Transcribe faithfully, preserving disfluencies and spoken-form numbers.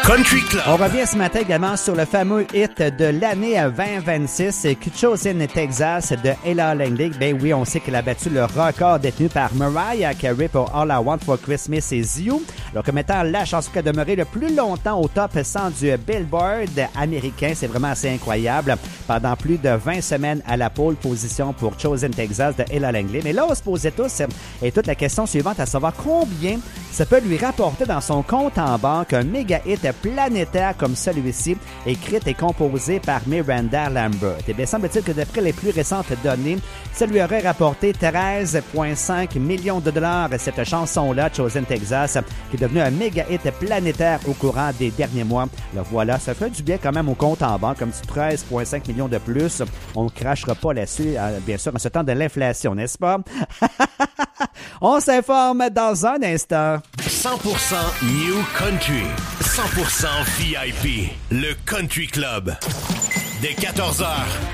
Country Club. On revient ce matin également sur le fameux hit de l'année vingt vingt-six, Chosen Texas de Ella Langley. Ben oui, on sait qu'elle a battu le record détenu par Mariah Carey pour All I Want for Christmas Is You. Alors, comme étant la chanson qui a demeuré le plus longtemps au top cent du Billboard américain, c'est vraiment assez incroyable. Pendant plus de vingt semaines à la pole position pour Chosen Texas de Ella Langley. Mais là, on se posait tous et toute la question suivante, à savoir combien ça peut lui rapporter dans son compte en banque un méga hit planétaire comme celui-ci, écrit et composé par Miranda Lambert. Et bien, semble-t-il que d'après les plus récentes données, ça lui aurait rapporté treize virgule cinq millions de dollars cette chanson-là, Chosen Texas, qui est devenue un méga hit planétaire au courant des derniers mois. Le voilà, ça fait du bien quand même au compte en banque, comme du treize virgule cinq millions de plus. On ne crachera pas là-dessus, bien sûr, en ce temps de l'inflation, n'est-ce pas? On s'informe dans un instant. cent pour cent New Country, cent pour cent V I P, le Country Club. Dès quatorze heures,